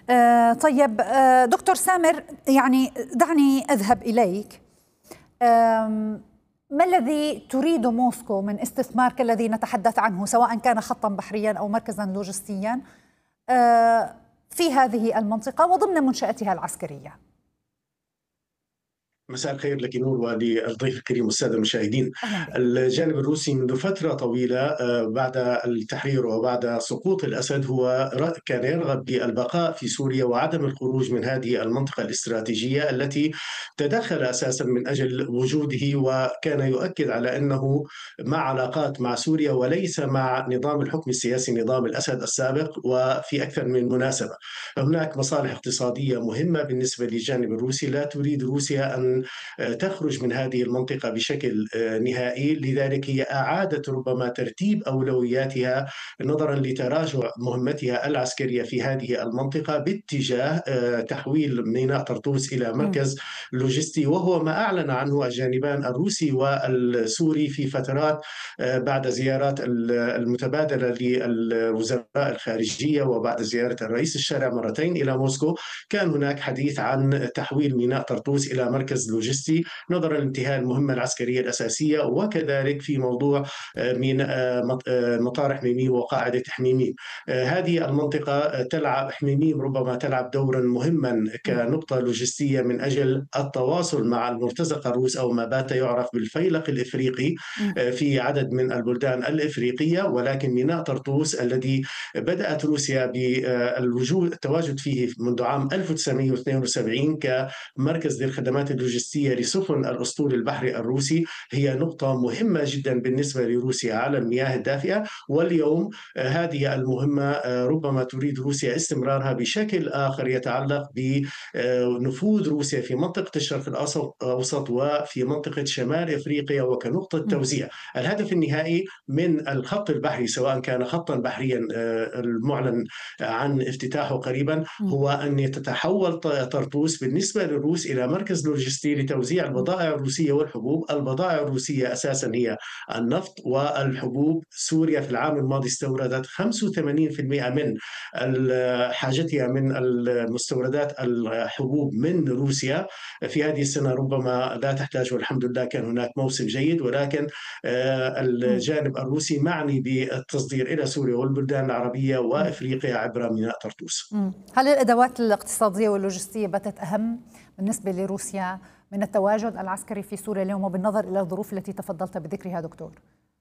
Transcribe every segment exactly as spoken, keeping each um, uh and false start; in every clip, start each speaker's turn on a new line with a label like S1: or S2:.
S1: آه طيب آه دكتور سامر، يعني دعني أذهب إليك. ما الذي تريد موسكو من استثمار كالذي نتحدث عنه، سواء كان خطا بحريا أو مركزا لوجستيا آه في هذه المنطقة وضمن منشأتها العسكرية؟
S2: مساء الخير لك نور وللضيف الكريم والساده المشاهدين.
S1: أهلا بك.
S2: الجانب الروسي منذ فتره طويله بعد التحرير وبعد سقوط الاسد هو كان يرغب بالبقاء في سوريا وعدم الخروج من هذه المنطقه الاستراتيجيه التي تدخل اساسا من اجل وجوده، وكان يؤكد على انه مع علاقات مع سوريا وليس مع نظام الحكم السياسي نظام الاسد السابق، وفي اكثر من مناسبه. هناك مصالح اقتصاديه مهمه بالنسبه للجانب الروسي، لا تريد روسيا ان تخرج من هذه المنطقة بشكل نهائي، لذلك هي أعادت ربما ترتيب أولوياتها نظرا لتراجع مهمتها العسكرية في هذه المنطقة باتجاه تحويل ميناء طرطوس إلى مركز لوجستي، وهو ما أعلن عنه الجانبان الروسي والسوري في فترات بعد زيارات المتبادلة للوزراء الخارجية وبعد زيارة الرئيس الشارع مرتين إلى موسكو. كان هناك حديث عن تحويل ميناء طرطوس إلى مركز لوجستي نظرا لانتهاء المهمة العسكرية الأساسية، وكذلك في موضوع من مطار حميميم وقاعدة حميميم. هذه المنطقة تلعب حميميم ربما تلعب دورا مهما كنقطة لوجستية من أجل التواصل مع المرتزق الروس أو ما بات يعرف بالفيلق الإفريقي في عدد من البلدان الإفريقية. ولكن ميناء طرطوس الذي بدأت روسيا بالوجود التواجد فيه منذ عام ألف وتسعمئة واثنين وسبعين كمركز للخدمات اللوجستية لسفن الأسطول البحري الروسي، هي نقطة مهمة جدا بالنسبة لروسيا على المياه الدافئة. واليوم هذه المهمة ربما تريد روسيا استمرارها بشكل آخر يتعلق بنفوذ روسيا في منطقة الشرق الأوسط وفي منطقة شمال إفريقيا وكنقطة توزيع. الهدف النهائي من الخط البحري سواء كان خطا بحريا المعلن عن افتتاحه قريبا هو أن تتحول طرطوس بالنسبة للروس إلى مركز لوجستي لتوزيع البضائع الروسية والحبوب. البضائع الروسية أساسا هي النفط والحبوب. سوريا في العام الماضي استوردت خمسة وثمانين بالمئة من حاجتها من المستوردات الحبوب من روسيا في هذه السنة، ربما لا تحتاج، والحمد لله كان هناك موسم جيد. ولكن الجانب الروسي معني بالتصدير إلى سوريا والبلدان العربية وإفريقيا عبر ميناء طرطوس.
S1: هل الأدوات الاقتصادية واللوجستية باتت أهم بالنسبة لروسيا من التواجد العسكري في سوريا اليوم، وبالنظر إلى الظروف التي تفضلت بذكرها دكتور؟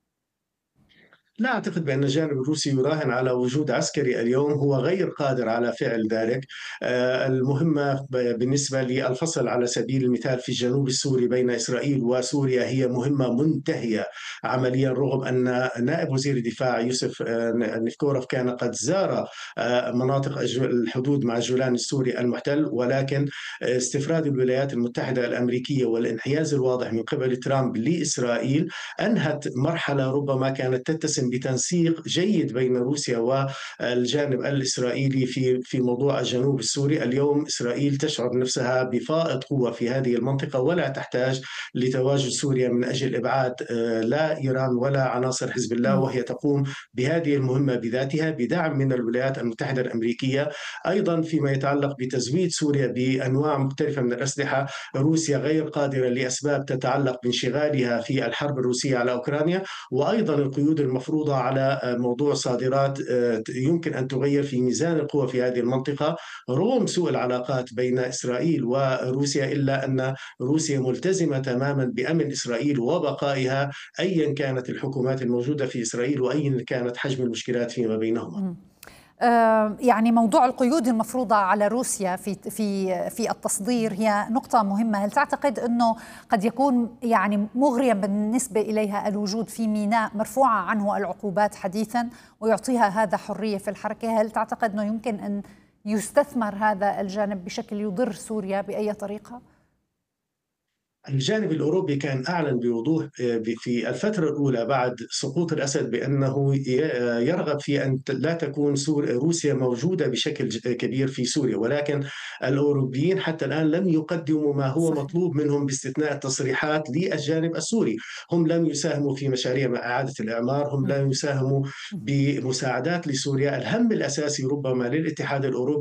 S2: لا أعتقد بأن الجانب الروسي يراهن على وجود عسكري اليوم، هو غير قادر على فعل ذلك. المهمة بالنسبة للفصل على سبيل المثال في الجنوب السوري بين إسرائيل وسوريا هي مهمة منتهية عمليا، رغم أن نائب وزير الدفاع يوسف نيفكوروف كان قد زار مناطق الحدود مع الجولان السوري المحتل. ولكن استفراد الولايات المتحدة الأمريكية والانحياز الواضح من قبل ترامب لإسرائيل أنهت مرحلة ربما كانت تتسم بتنسيق جيد بين روسيا والجانب الإسرائيلي في في موضوع الجنوب السوري. اليوم إسرائيل تشعر نفسها بفائض قوة في هذه المنطقة ولا تحتاج لتواجد سوريا من أجل إبعاد لا إيران ولا عناصر حزب الله، وهي تقوم بهذه المهمة بذاتها بدعم من الولايات المتحدة الأمريكية. أيضا فيما يتعلق بتزويد سوريا بأنواع مختلفة من الأسلحة، روسيا غير قادرة لأسباب تتعلق بانشغالها في الحرب الروسية على أوكرانيا، وأيضا القيود المفروضة على موضوع صادرات يمكن أن تغير في ميزان القوى في هذه المنطقة. رغم سوء العلاقات بين إسرائيل وروسيا إلا أن روسيا ملتزمة تماما بأمن إسرائيل وبقائها أيا كانت الحكومات الموجودة في إسرائيل وأيا كانت حجم المشكلات فيما بينهما.
S1: يعني موضوع القيود المفروضة على روسيا في في في التصدير هي نقطة مهمة. هل تعتقد أنه قد يكون يعني مغريا بالنسبة إليها الوجود في ميناء مرفوعة عنه العقوبات حديثا ويعطيها هذا حرية في الحركة؟ هل تعتقد أنه يمكن أن يستثمر هذا الجانب بشكل يضر سوريا بأي طريقة؟
S2: الجانب الأوروبي كان أعلن بوضوح في الفترة الأولى بعد سقوط الأسد بأنه يرغب في أن لا تكون روسيا موجودة بشكل كبير في سوريا، ولكن الأوروبيين حتى الآن لم يقدموا ما هو صحيح. مطلوب منهم باستثناء التصريحات للجانب السوري. هم لم يساهموا في مشاريع إعادة الإعمار، هم لم يساهموا بمساعدات لسوريا. الهم الأساسي ربما للاتحاد الأوروبي